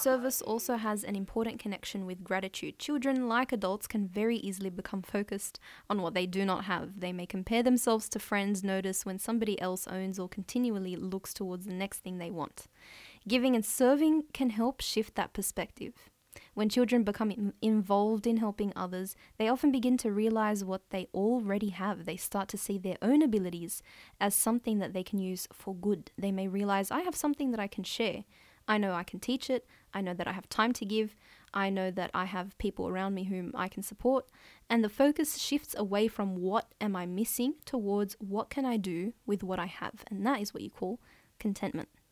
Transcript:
Service also has an important connection with gratitude. Children, like adults, can very easily become focused on what they do not have. They may compare themselves to friends, notice when somebody else owns, or continually looks towards the next thing they want. Giving and serving can help shift that perspective. When children become involved in helping others, they often begin to realize what they already have. They start to see their own abilities as something that they can use for good. They may realize, I have something that I can share. I know I can teach it. I know that I have time to give. I know that I have people around me whom I can support. And the focus shifts away from what am I missing towards what can I do with what I have. And that is what you call contentment.